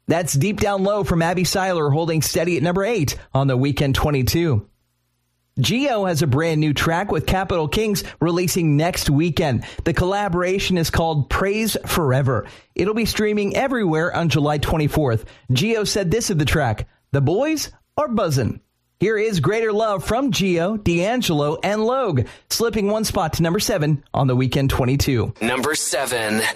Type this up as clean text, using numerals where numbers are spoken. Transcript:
That's Deep Down Low from Abby Seiler, holding steady at number 8 on the Weekend 22. Geo has a brand new track with Capital Kings releasing next weekend. The collaboration is called Praise Forever. It'll be streaming everywhere on July 24th. Geo said this of the track: "The boys are buzzin'." Here is Greater Love from Geo, D'Angelo, and Logue, slipping one spot to number 7 on the Weekend 22. Number 7.